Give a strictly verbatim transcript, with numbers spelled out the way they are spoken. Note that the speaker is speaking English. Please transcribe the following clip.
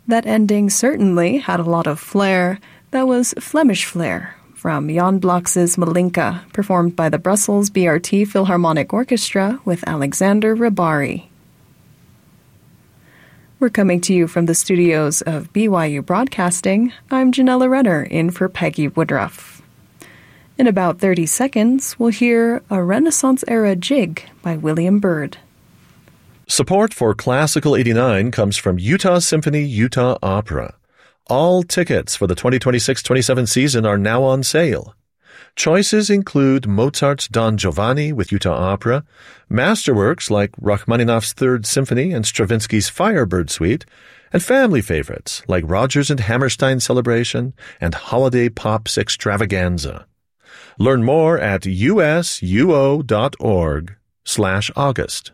That ending certainly had a lot of flair. That was Flemish Flair from Jan Bloks's Malinka, performed by the Brussels B R T Philharmonic Orchestra with Alexander Rybary. We're coming to you from the studios of B Y U Broadcasting. I'm Janella Renner, in for Peggy Woodruff. In about thirty seconds, we'll hear a Renaissance-era jig by William Byrd. Support for Classical eighty-nine comes from Utah Symphony Utah Opera. All tickets for the twenty twenty-six twenty-seven season are now on sale. Choices include Mozart's Don Giovanni with Utah Opera, masterworks like Rachmaninoff's Third Symphony and Stravinsky's Firebird Suite, and family favorites like Rodgers and Hammerstein Celebration and Holiday Pops Extravaganza. Learn more at usuo.org slash August.